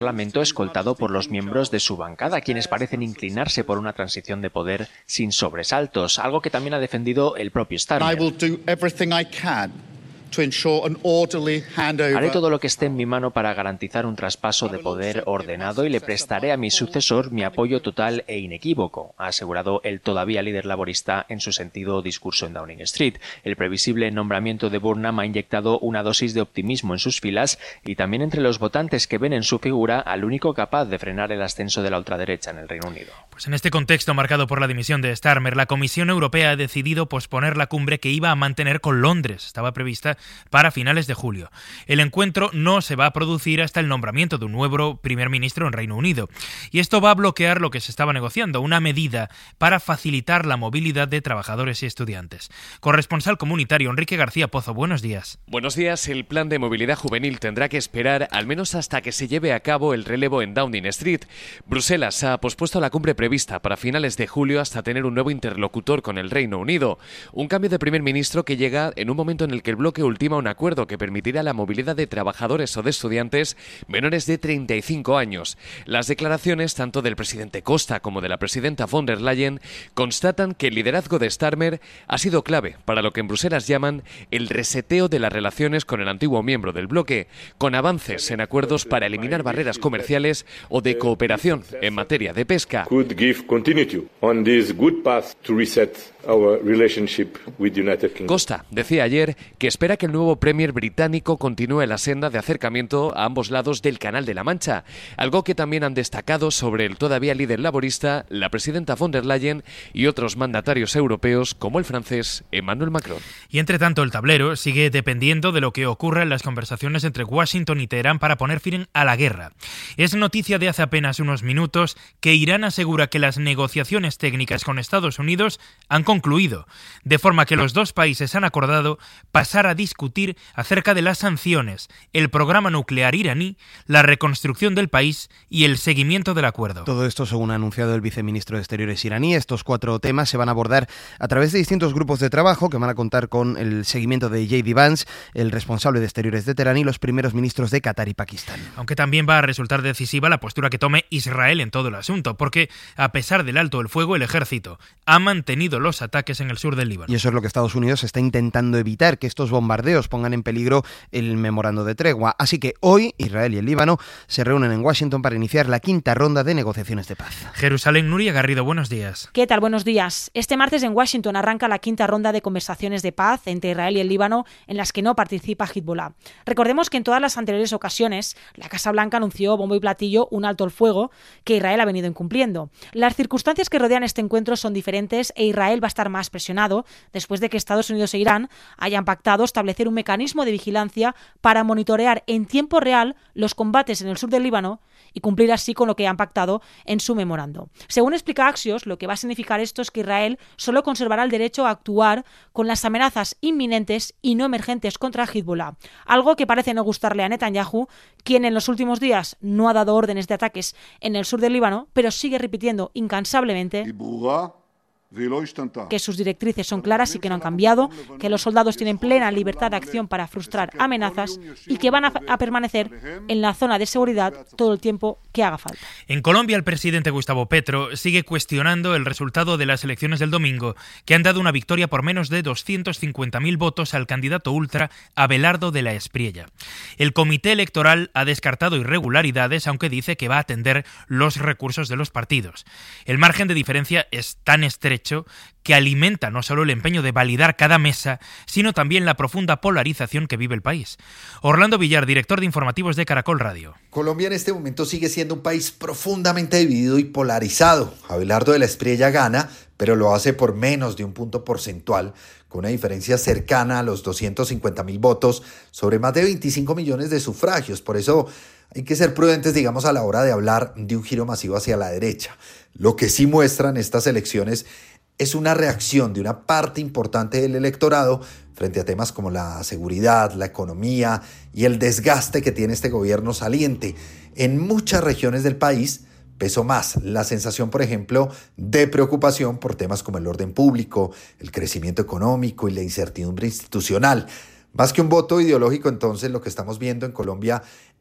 Parlamento escoltado por los miembros de su bancada, quienes parecen inclinarse por una transición de poder sin sobresaltos, algo que también ha defendido el propio Starmer. Haré todo lo que esté en mi mano para garantizar un traspaso de poder ordenado y le prestaré a mi sucesor mi apoyo total e inequívoco, ha asegurado el todavía líder laborista en su sentido discurso en Downing Street. El previsible nombramiento de Burnham ha inyectado una dosis de optimismo en sus filas y también entre los votantes que ven en su figura al único capaz de frenar el ascenso de la ultraderecha en el Reino Unido. Pues en este contexto marcado por la dimisión de Starmer, la Comisión Europea ha decidido posponer la cumbre que iba a mantener con Londres. Estaba prevista para finales de julio. El encuentro no se va a producir hasta el nombramiento de un nuevo primer ministro en Reino Unido. Y esto va a bloquear lo que se estaba negociando, una medida para facilitar la movilidad de trabajadores y estudiantes. Corresponsal comunitario Enrique García Pozo, buenos días. Buenos días. El plan de movilidad juvenil tendrá que esperar al menos hasta que se lleve a cabo el relevo en Downing Street. Bruselas ha pospuesto la cumbre prevista para finales de julio hasta tener un nuevo interlocutor con el Reino Unido. Un cambio de primer ministro que llega en un momento en el que el bloque ultima un acuerdo que permitirá la movilidad de trabajadores o de estudiantes menores de 35 años. Las declaraciones tanto del presidente Costa como de la presidenta von der Leyen constatan que el liderazgo de Starmer ha sido clave para lo que en Bruselas llaman el reseteo de las relaciones con el antiguo miembro del bloque, con avances en acuerdos para eliminar barreras comerciales o de cooperación en materia de pesca. Costa decía ayer que espera que el nuevo premier británico continúe la senda de acercamiento a ambos lados del Canal de la Mancha, algo que también han destacado sobre el todavía líder laborista, la presidenta von der Leyen y otros mandatarios europeos como el francés Emmanuel Macron. Y entre tanto el tablero sigue dependiendo de lo que ocurra en las conversaciones entre Washington y Teherán para poner fin a la guerra. Es noticia de hace apenas unos minutos que Irán asegura que las negociaciones técnicas con Estados Unidos han concluido, de forma que los dos países han acordado pasar a discutir acerca de las sanciones, el programa nuclear iraní, la reconstrucción del país y el seguimiento del acuerdo. Todo esto según ha anunciado el viceministro de Exteriores iraní. Estos 4 temas se van a abordar a través de distintos grupos de trabajo que van a contar con el seguimiento de J.D. Vance, el responsable de Exteriores de Teherán, y los primeros ministros de Qatar y Pakistán. Aunque también va a resultar decisiva la postura que tome Israel en todo el asunto, porque a pesar del alto el fuego, el ejército ha mantenido los ataques en el sur del Líbano. Y eso es lo que Estados Unidos está intentando evitar, que estos bombardeos pongan en peligro el memorando de tregua. Así que hoy Israel y el Líbano se reúnen en Washington para iniciar la 5ª ronda de negociaciones de paz. Jerusalén, Nuria Garrido, buenos días. ¿Qué tal? Buenos días. Este martes en Washington arranca la 5ª ronda de conversaciones de paz entre Israel y el Líbano, en las que no participa Hezbollah. Recordemos que en todas las anteriores ocasiones la Casa Blanca anunció bombo y platillo un alto el fuego que Israel ha venido incumpliendo. Las circunstancias que rodean este encuentro son diferentes e Israel va a estar más presionado después de que Estados Unidos e Irán hayan pactado establecer un mecanismo de vigilancia para monitorear en tiempo real los combates en el sur del Líbano y cumplir así con lo que han pactado en su memorando. Según explica Axios, lo que va a significar esto es que Israel solo conservará el derecho a actuar con las amenazas inminentes y no emergentes contra Hezbollah, algo que parece no gustarle a Netanyahu, quien en los últimos días no ha dado órdenes de ataques en el sur del Líbano, pero sigue repitiendo incansablemente que sus directrices son claras y que no han cambiado, que los soldados tienen plena libertad de acción para frustrar amenazas y que van a permanecer en la zona de seguridad todo el tiempo que haga falta. En Colombia, el presidente Gustavo Petro sigue cuestionando el resultado de las elecciones del domingo, que han dado una victoria por menos de 250.000 votos al candidato ultra Abelardo de la Espriella. El comité electoral ha descartado irregularidades, aunque dice que va a atender los recursos de los partidos. El margen de diferencia es tan estrecho que alimenta no solo el empeño de validar cada mesa, sino también la profunda polarización que vive el país. Orlando Villar, director de informativos de Caracol Radio. Colombia en este momento sigue siendo un país profundamente dividido y polarizado. Abelardo de la Espriella gana, pero lo hace por menos de un punto porcentual, con una diferencia cercana a los 250.000 votos sobre más de 25 millones de sufragios. Por eso hay que ser prudentes, digamos, a la hora de hablar de un giro masivo hacia la derecha. Lo que sí muestran estas elecciones es una reacción de una parte importante del electorado frente a temas como la seguridad, la economía y el desgaste que tiene este gobierno saliente. En muchas regiones del país pesó más la sensación, por ejemplo, de preocupación por temas como el orden público, el crecimiento económico y la incertidumbre institucional. Más que un voto ideológico, entonces, lo que estamos viendo en Colombia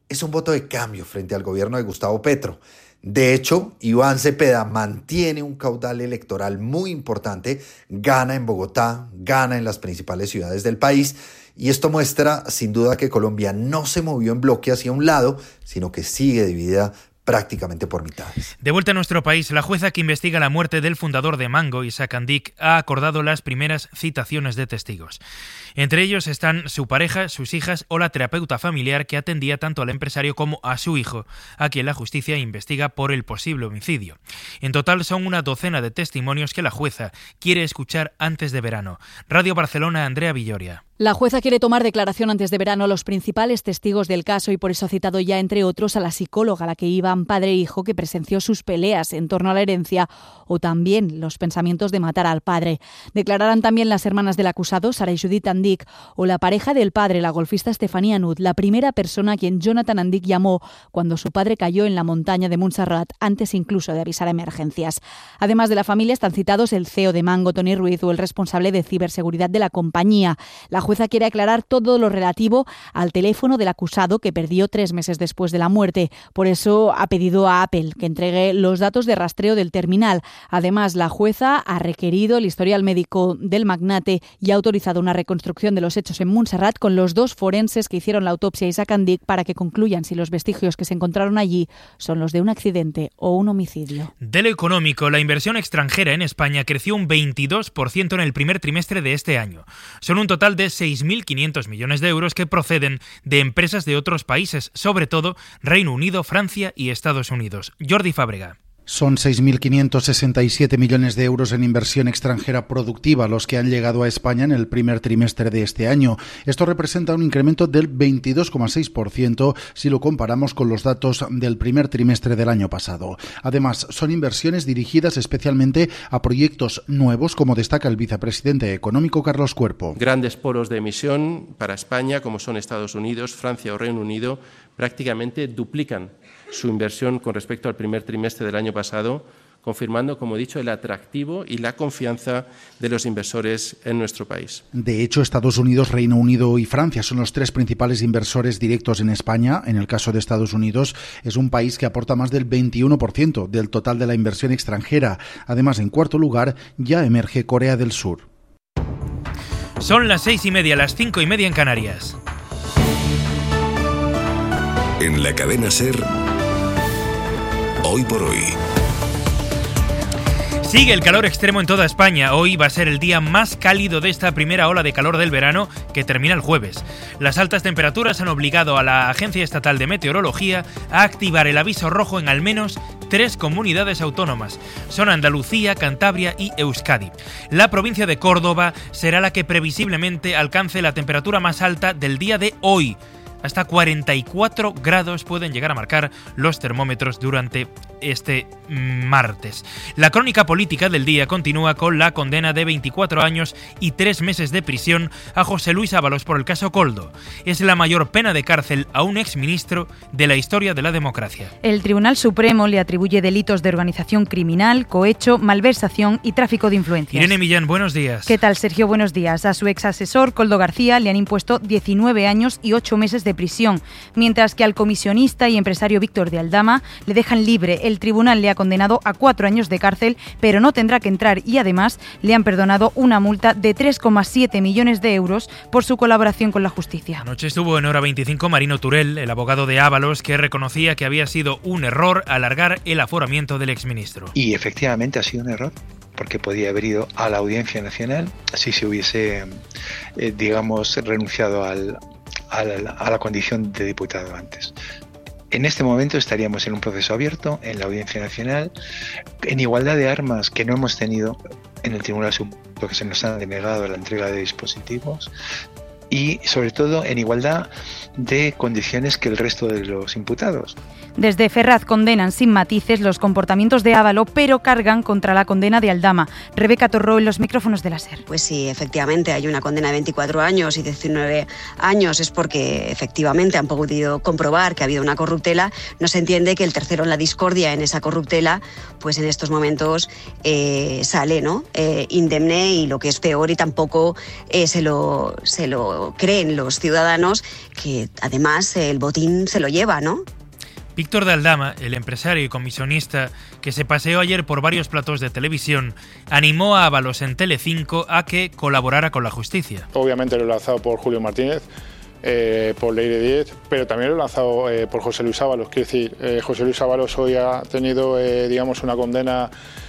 es un voto de cambio frente al gobierno de Gustavo Petro. De hecho, Iván Cepeda mantiene un caudal electoral muy importante, gana en Bogotá, gana en las principales ciudades del país, y esto muestra sin duda que Colombia no se movió en bloque hacia un lado, sino que sigue dividida prácticamente por mitades. De vuelta a nuestro país, la jueza que investiga la muerte del fundador de Mango, Isaac Andic, ha acordado las primeras citaciones de testigos. Entre ellos están su pareja, sus hijas o la terapeuta familiar que atendía tanto al empresario como a su hijo, a quien la justicia investiga por el posible homicidio. En total son una docena de testimonios que la jueza quiere escuchar antes de verano. Radio Barcelona, Andrea Villoria. La jueza quiere tomar declaración antes de verano a los principales testigos del caso y por eso ha citado ya, entre otros, a la psicóloga a la que iban padre e hijo que presenció sus peleas en torno a la herencia o también los pensamientos de matar al padre. Declararán también las hermanas del acusado, Sara y Judith Andic, o la pareja del padre, la golfista Estefanía Nud, la primera persona a quien Jonathan Andic llamó cuando su padre cayó en la montaña de Montserrat, antes incluso de avisar a emergencias. Además de la familia están citados el CEO de Mango, Tony Ruiz, o el responsable de ciberseguridad de la compañía. La jueza quiere aclarar todo lo relativo al teléfono del acusado que perdió 3 meses después de la muerte. Por eso ha pedido a Apple que entregue los datos de rastreo del terminal. Además, la jueza ha requerido el historial médico del magnate y ha autorizado una reconstrucción de los hechos en Montserrat con los 2 forenses que hicieron la autopsia a Isaac Andic para que concluyan si los vestigios que se encontraron allí son los de un accidente o un homicidio. De lo económico, la inversión extranjera en España creció un 22% en el primer trimestre de este año. Son un total de 6.500 millones de euros que proceden de empresas de otros países, sobre todo Reino Unido, Francia y Estados Unidos. Jordi Fábrega. Son 6.567 millones de euros en inversión extranjera productiva los que han llegado a España en el primer trimestre de este año. Esto representa un incremento del 22,6% si lo comparamos con los datos del primer trimestre del año pasado. Además, son inversiones dirigidas especialmente a proyectos nuevos, como destaca el vicepresidente económico Carlos Cuerpo. Grandes polos de emisión para España, como son Estados Unidos, Francia o Reino Unido, prácticamente duplican su inversión con respecto al primer trimestre del año pasado, confirmando, como he dicho, el atractivo y la confianza de los inversores en nuestro país. De hecho, Estados Unidos, Reino Unido y Francia son los 3 principales inversores directos en España. En el caso de Estados Unidos, es un país que aporta más del 21% del total de la inversión extranjera. Además, en cuarto lugar, ya emerge Corea del Sur. Son las 6:30, las 5:30 en Canarias. En la cadena SER, Hoy por Hoy. Sigue el calor extremo en toda España. Hoy va a ser el día más cálido de esta primera ola de calor del verano que termina el jueves. Las altas temperaturas han obligado a la Agencia Estatal de Meteorología a activar el aviso rojo en al menos 3 comunidades autónomas. Son Andalucía, Cantabria y Euskadi. La provincia de Córdoba será la que previsiblemente alcance la temperatura más alta del día de hoy. Hasta 44 grados pueden llegar a marcar los termómetros durante este martes. La crónica política del día continúa con la condena de 24 años y 3 meses de prisión a José Luis Ábalos por el caso Koldo. Es la mayor pena de cárcel a un exministro de la historia de la democracia. El Tribunal Supremo le atribuye delitos de organización criminal, cohecho, malversación y tráfico de influencias. Irene Millán, buenos días. ¿Qué tal, Sergio? Buenos días. A su ex asesor, Koldo García, le han impuesto 19 años y 8 meses de prisión, mientras que al comisionista y empresario Víctor de Aldama le dejan libre. El tribunal le ha condenado a 4 años de cárcel, pero no tendrá que entrar y además le han perdonado una multa de 3,7 millones de euros por su colaboración con la justicia. Anoche estuvo en Hora 25 Marino Turel, el abogado de Ábalos, que reconocía que había sido un error alargar el aforamiento del exministro. Y efectivamente ha sido un error, porque podía haber ido a la Audiencia Nacional si se hubiese, renunciado a la condición de diputado antes. En este momento estaríamos en un proceso abierto en la Audiencia Nacional, en igualdad de armas que no hemos tenido en el Tribunal Supremo, que se nos han denegado la entrega de dispositivos, y sobre todo en igualdad de condiciones que el resto de los imputados. Desde Ferraz condenan sin matices los comportamientos de Ábalos, pero cargan contra la condena de Aldama. Rebeca Torró en los micrófonos de la SER. Pues sí, efectivamente hay una condena de 24 años y 19 años, es porque efectivamente han podido comprobar que ha habido una corruptela. No se entiende que el tercero en la discordia en esa corruptela, pues en estos momentos sale, ¿no? Indemne, y lo que es peor, y tampoco se lo creen los ciudadanos que además el botín se lo lleva, ¿no? Víctor de Aldama, el empresario y comisionista que se paseó ayer por varios platós de televisión, animó a Ábalos en Telecinco a que colaborara con la justicia. Obviamente lo he lanzado por Julio Martínez, por Leire Díez, pero también lo he lanzado por José Luis Ábalos. Quiero decir, José Luis Ábalos hoy ha tenido, digamos, una condena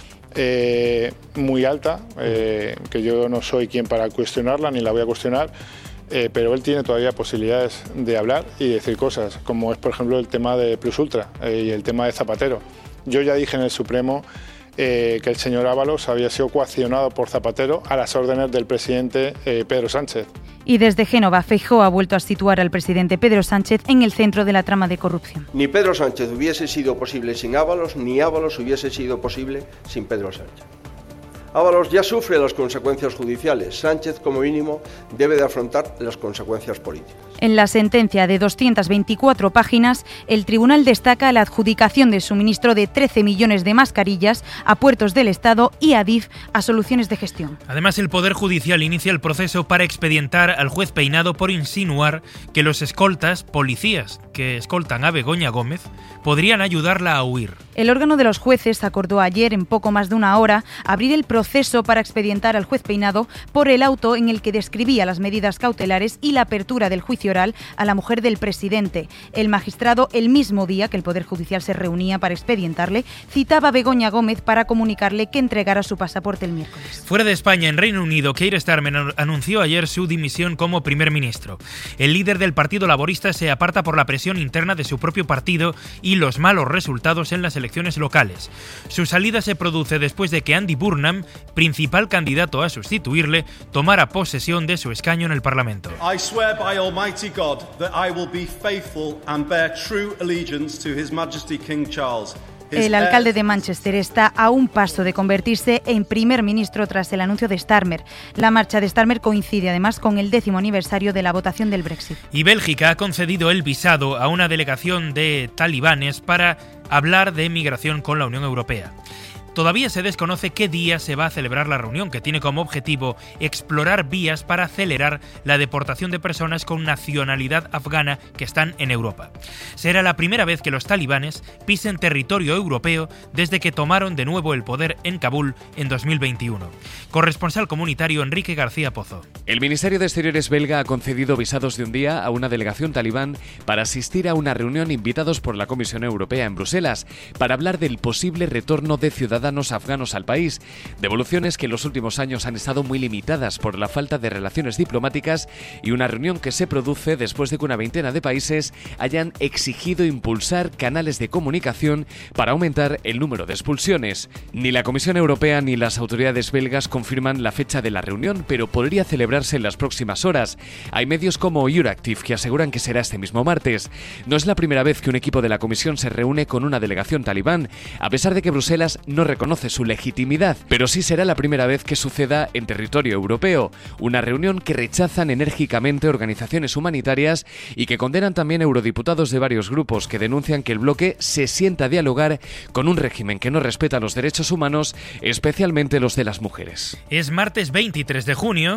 muy alta, que yo no soy quien para cuestionarla, ni la voy a cuestionar. Pero él tiene todavía posibilidades de hablar y decir cosas, como es, por ejemplo, el tema de Plus Ultra y el tema de Zapatero. Yo ya dije en el Supremo que el señor Ábalos había sido coaccionado por Zapatero a las órdenes del presidente Pedro Sánchez. Y desde Génova, Feijóo ha vuelto a situar al presidente Pedro Sánchez en el centro de la trama de corrupción. Ni Pedro Sánchez hubiese sido posible sin Ábalos, ni Ábalos hubiese sido posible sin Pedro Sánchez. Ábalos ya sufre las consecuencias judiciales. Sánchez, como mínimo, debe de afrontar las consecuencias políticas. En la sentencia de 224 páginas, el tribunal destaca la adjudicación de suministro de 13 millones de mascarillas a puertos del Estado y a Adif a soluciones de gestión. Además, el Poder Judicial inicia el proceso para expedientar al juez Peinado por insinuar que los escoltas, policías que escoltan a Begoña Gómez, podrían ayudarla a huir. El órgano de los jueces acordó ayer, en poco más de una hora, abrir el proceso para expedientar al juez Peinado por el auto en el que describía las medidas cautelares y la apertura del juicio oral a la mujer del presidente. El magistrado, el mismo día que el Poder Judicial se reunía para expedientarle, citaba a Begoña Gómez para comunicarle que entregara su pasaporte el miércoles. Fuera de España, en Reino Unido, Keir Starmer anunció ayer su dimisión como primer ministro. El líder del Partido Laborista se aparta por la presión interna de su propio partido y los malos resultados en las elecciones locales. Su salida se produce después de que Andy Burnham, principal candidato a sustituirle, tomara posesión de su escaño en el Parlamento. I swear by Almighty God that I will be faithful and bear true allegiance to His Majesty King Charles. El alcalde de Manchester está a un paso de convertirse en primer ministro tras el anuncio de Starmer. La marcha de Starmer coincide además con el 10º aniversario de la votación del Brexit. Y Bélgica ha concedido el visado a una delegación de talibanes para hablar de migración con la Unión Europea. Todavía se desconoce qué día se va a celebrar la reunión, que tiene como objetivo explorar vías para acelerar la deportación de personas con nacionalidad afgana que están en Europa. Será la primera vez que los talibanes pisen territorio europeo desde que tomaron de nuevo el poder en Kabul en 2021. Corresponsal comunitario Enrique García Pozo. El Ministerio de Exteriores belga ha concedido visados de un día a una delegación talibán para asistir a una reunión invitados por la Comisión Europea en Bruselas para hablar del posible retorno de ciudadanos afganos al país, devoluciones que en los últimos años han estado muy limitadas por la falta de relaciones diplomáticas y una reunión que se produce después de que una veintena de países hayan exigido impulsar canales de comunicación para aumentar el número de expulsiones. Ni la Comisión Europea ni las autoridades belgas confirman la fecha de la reunión, pero podría celebrarse en las próximas horas. Hay medios como Euractiv que aseguran que será este mismo martes. No es la primera vez que un equipo de la Comisión se reúne con una delegación talibán, a pesar de que Bruselas no reconoce su legitimidad, pero sí será la primera vez que suceda en territorio europeo, una reunión que rechazan enérgicamente organizaciones humanitarias y que condenan también eurodiputados de varios grupos que denuncian que el bloque se sienta a dialogar con un régimen que no respeta los derechos humanos, especialmente los de las mujeres. Es martes 23 de junio.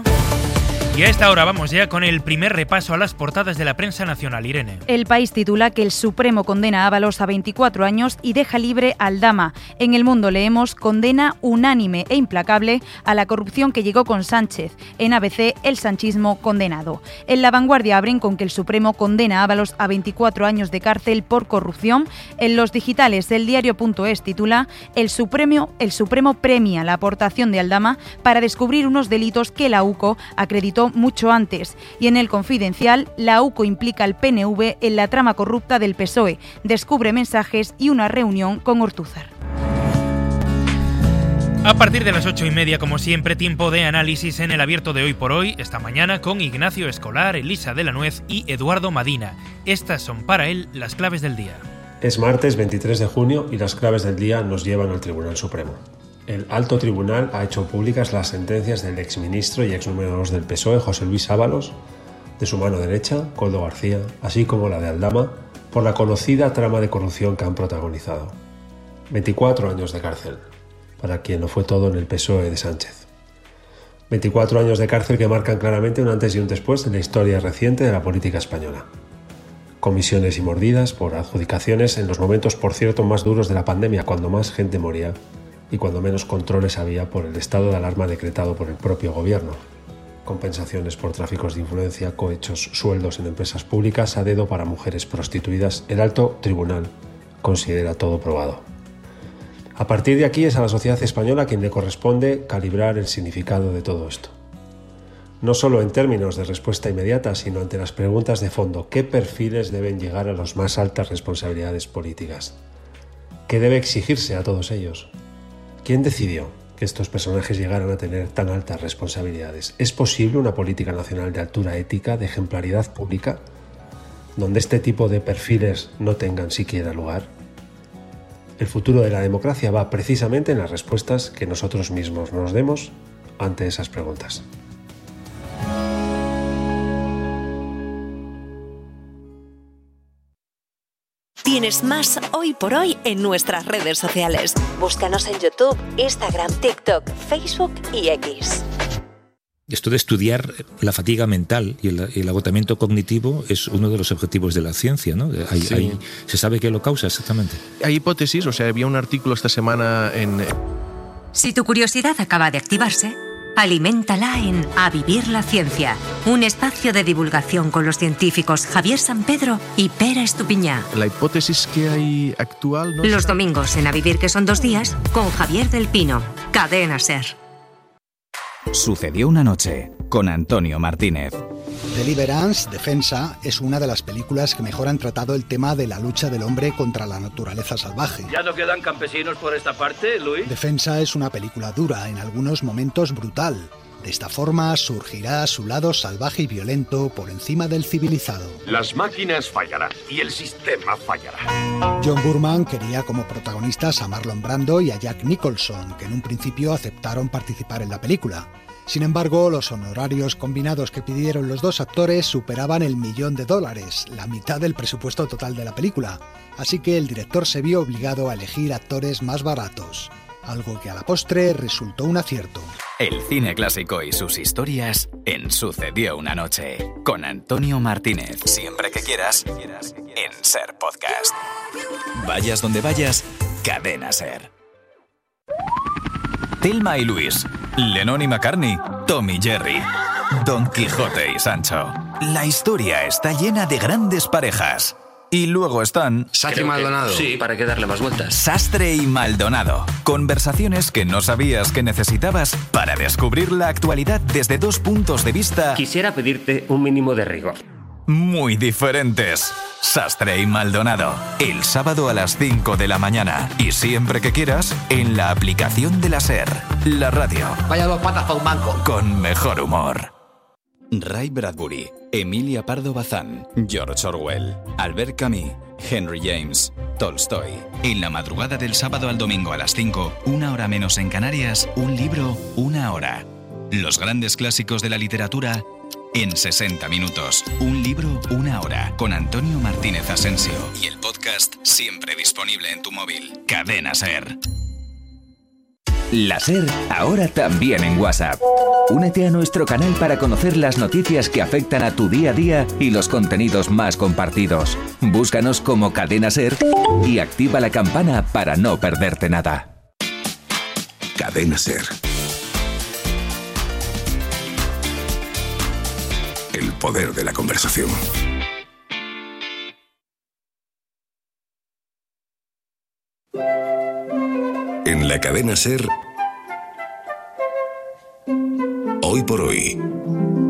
Y a esta hora vamos ya con el primer repaso a las portadas de la prensa nacional, Irene. El País titula que el Supremo condena a Ábalos a 24 años y deja libre a Aldama. En El Mundo leemos condena unánime e implacable a la corrupción que llegó con Sánchez. En ABC, el sanchismo condenado. En La Vanguardia abren con que el Supremo condena a Ábalos a 24 años de cárcel por corrupción. En Los Digitales, el diario.es titula el Supremo premia la aportación de Aldama para descubrir unos delitos que la UCO acreditó mucho antes. Y en El Confidencial, la UCO implica al PNV en la trama corrupta del PSOE, descubre mensajes y una reunión con Ortúzar. A partir de las 8:30, como siempre, tiempo de análisis en el Abierto de Hoy por Hoy, esta mañana con Ignacio Escolar, Elisa de la Nuez y Eduardo Madina. Estas son para él las claves del día. Es martes 23 de junio y las claves del día nos llevan al Tribunal Supremo. El Alto Tribunal ha hecho públicas las sentencias del exministro y ex número 2 del PSOE, José Luis Ábalos, de su mano derecha, Koldo García, así como la de Aldama, por la conocida trama de corrupción que han protagonizado. 24 años de cárcel, para quien lo fue todo en el PSOE de Sánchez. 24 años de cárcel que marcan claramente un antes y un después en la historia reciente de la política española. Comisiones y mordidas por adjudicaciones en los momentos, por cierto, más duros de la pandemia, cuando más gente moría y cuando menos controles había por el estado de alarma decretado por el propio gobierno. Compensaciones por tráficos de influencia, cohechos, sueldos en empresas públicas a dedo para mujeres prostituidas. El alto tribunal considera todo probado. A partir de aquí es a la sociedad española a quien le corresponde calibrar el significado de todo esto. No solo en términos de respuesta inmediata, sino ante las preguntas de fondo. ¿Qué perfiles deben llegar a las más altas responsabilidades políticas? ¿Qué debe exigirse a todos ellos? ¿Quién decidió que estos personajes llegaran a tener tan altas responsabilidades? ¿Es posible una política nacional de altura ética, de ejemplaridad pública, donde este tipo de perfiles no tengan siquiera lugar? El futuro de la democracia va precisamente en las respuestas que nosotros mismos nos demos ante esas preguntas. Tienes más Hoy por Hoy en nuestras redes sociales. Búscanos en YouTube, Instagram, TikTok, Facebook y X. Esto de estudiar la fatiga mental y el agotamiento cognitivo es uno de los objetivos de la ciencia, ¿no? ¿Se sabe qué lo causa exactamente? Hay hipótesis, había un artículo esta semana en... Si tu curiosidad acaba de activarse, aliméntala en A Vivir la Ciencia, un espacio de divulgación con los científicos Javier Sampedro y Pere Estupiñá. La hipótesis que hay actual... Los domingos en A Vivir, que son 2 días, con Javier del Pino, Cadena SER. Sucedió una noche, con Antonio Martínez. Deliverance, Defensa, es una de las películas que mejor han tratado el tema de la lucha del hombre contra la naturaleza salvaje. ¿Ya no quedan campesinos por esta parte, Luis? Defensa es una película dura, en algunos momentos brutal. De esta forma surgirá su lado salvaje y violento por encima del civilizado. Las máquinas fallarán y el sistema fallará. John Boorman quería como protagonistas a Marlon Brando y a Jack Nicholson, que en un principio aceptaron participar en la película. Sin embargo, los honorarios combinados que pidieron los 2 actores superaban el $1.000.000, la mitad del presupuesto total de la película, así que el director se vio obligado a elegir actores más baratos, algo que a la postre resultó un acierto. El cine clásico y sus historias en Sucedió una noche, con Antonio Martínez. Siempre que quieras, en SER Podcast. Vayas donde vayas, Cadena SER. Thelma y Luis, Lennon y McCartney, Tom y Jerry, Don Quijote y Sancho. La historia está llena de grandes parejas. Y luego están... Sastre y Maldonado. Sí, ¿para qué darle más vueltas? Sastre y Maldonado. Conversaciones que no sabías que necesitabas para descubrir la actualidad desde 2 puntos de vista... Quisiera pedirte un mínimo de rigor. Muy diferentes. Sastre y Maldonado. El sábado a las 5 de la mañana. Y siempre que quieras, en la aplicación de la SER. La radio. Vaya 2 patas para un banco. Con mejor humor. Ray Bradbury, Emilia Pardo Bazán, George Orwell, Albert Camus, Henry James, Tolstoy. En la madrugada del sábado al domingo a las 5, 1 hora menos en Canarias, un libro, 1 hora. Los grandes clásicos de la literatura en 60 minutos. Un libro, 1 hora. Con Antonio Martínez Asensio. Y el podcast siempre disponible en tu móvil. Cadena SER. La SER, ahora también en WhatsApp. Únete a nuestro canal para conocer las noticias que afectan a tu día a día y los contenidos más compartidos. Búscanos como Cadena SER y activa la campana para no perderte nada. Cadena SER. El poder de la conversación. En la Cadena SER, Hoy por Hoy.